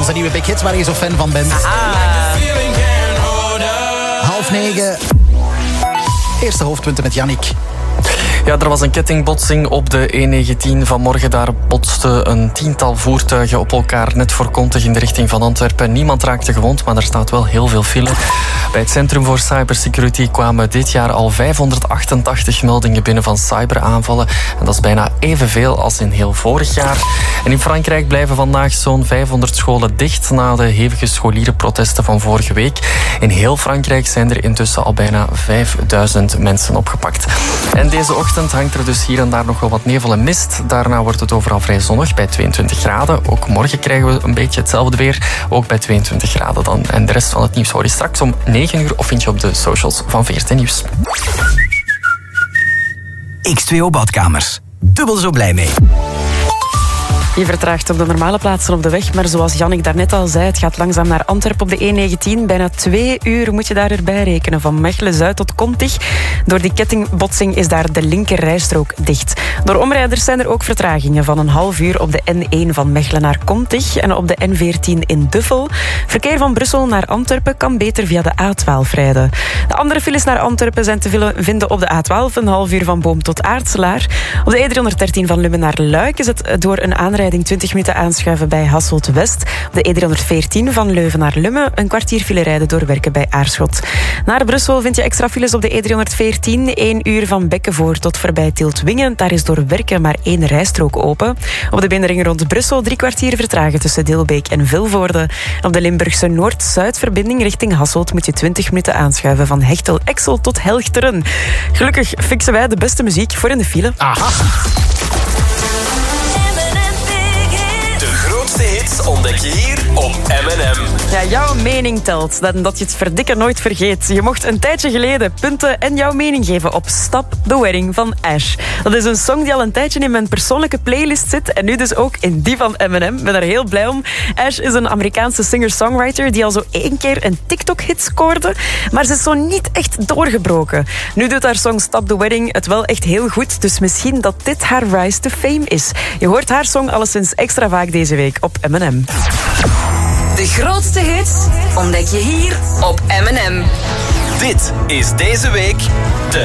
Onze nieuwe Big Hits waar je zo fan van bent. 8:30. Eerste hoofdpunten met Yannick. Ja, er was een kettingbotsing op de E19 vanmorgen. Daar botsten een tiental voertuigen op elkaar net voor Kontich in de richting van Antwerpen. Niemand raakte gewond, maar er staat wel heel veel file. Bij het Centrum voor Cybersecurity kwamen dit jaar al 588 meldingen binnen van cyberaanvallen. En dat is bijna evenveel als in heel vorig jaar. En in Frankrijk blijven vandaag zo'n 500 scholen dicht na de hevige scholierenprotesten van vorige week. In heel Frankrijk zijn er intussen al bijna 5000 mensen opgepakt. En deze ochtend hangt er dus hier en daar nog wel wat nevel en mist. Daarna wordt het overal vrij zonnig bij 22 graden. Ook morgen krijgen we een beetje hetzelfde weer. Ook bij 22 graden dan. En de rest van het nieuws hoor je straks om 9 uur of vind je op de socials van VRT Nieuws. X2O Badkamers. Dubbel zo blij mee. Je vertraagt op de normale plaatsen op de weg, maar zoals Jannik daarnet al zei, het gaat langzaam naar Antwerpen op de E19. Bijna 2 uur moet je daar erbij rekenen, van Mechelen-Zuid tot Kontich. Door die kettingbotsing is daar de linker rijstrook dicht. Door omrijders zijn er ook vertragingen van een half uur op de N1 van Mechelen naar Kontich en op de N14 in Duffel. Verkeer van Brussel naar Antwerpen kan beter via de A12 rijden. De andere files naar Antwerpen zijn te vinden op de A12, een half uur van Boom tot Aartselaar. Op de E313 van Lummen naar Luik is het door een aanrijding 20 minuten aanschuiven bij Hasselt-West. Op de E314 van Leuven naar Lummen een kwartier file rijden door Werken bij Aarschot. Naar Brussel vind je extra files op de E314. 1 uur van Bekkenvoort tot voorbij Tieltwingen. Daar is door Werken maar 1 rijstrook open. Op de binnenring rond Brussel 3 kwartier vertragen tussen Dilbeek en Vilvoorde. Op de Limburgse Noord-Zuid-verbinding richting Hasselt moet je 20 minuten aanschuiven van Hechtel-Exel tot Helchteren. Gelukkig fixen wij de beste muziek voor in de file. Aha. De hits ontdek je hier op M&M. Ja, jouw mening telt. Dat je het verdikken nooit vergeet. Je mocht een tijdje geleden punten en jouw mening geven op Stop the Wedding van Ash. Dat is een song die al een tijdje in mijn persoonlijke playlist zit en nu dus ook in die van M&M. Ik ben daar heel blij om. Ash is een Amerikaanse singer-songwriter die al zo 1 keer een TikTok-hit scoorde, maar ze is zo niet echt doorgebroken. Nu doet haar song Stop the Wedding het wel echt heel goed, dus misschien dat dit haar rise to fame is. Je hoort haar song alleszins extra vaak deze week op M&M. De grootste hits ontdek je hier op M&M. Dit is deze week de